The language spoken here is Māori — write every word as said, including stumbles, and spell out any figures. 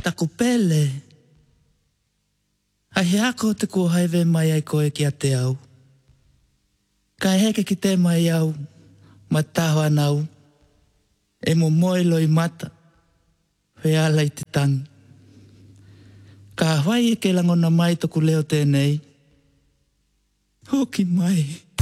taku pele. Ai he ako te kua haive mai ai koe ki a te au. Kai heke ki te mai au, ma taho anau. E mo moilo i mata, he ala i te tangi. Ka hawai e ke langona mai toku leo tēnei. Hoki mai.